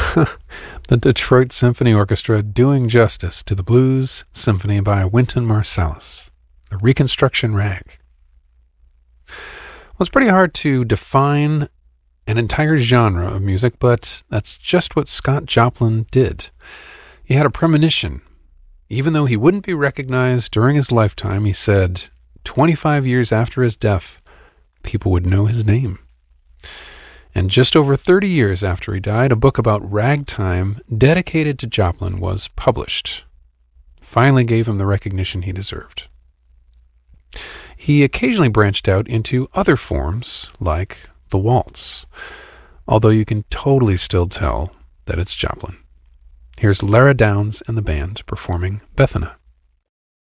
The Detroit Symphony Orchestra doing justice to the blues symphony by Wynton Marsalis, the Reconstruction Rag. Well, it's pretty hard to define an entire genre of music, but that's just what Scott Joplin did. He had a premonition. Even though he wouldn't be recognized during his lifetime, he said 25 years after his death, people would know his name. And just over 30 years after he died, a book about ragtime dedicated to Joplin was published. Finally gave him the recognition he deserved. He occasionally branched out into other forms, like the waltz, although you can totally still tell that it's Joplin. Here's Lara Downs and the band performing Bethana.